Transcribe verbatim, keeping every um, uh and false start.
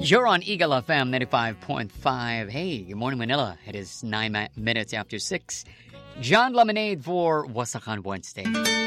You're on Eagle F M ninety-five point five. Hey, good morning, Manila. It is nine ma- minutes after six. John Lemonade for Wasakan Wednesday.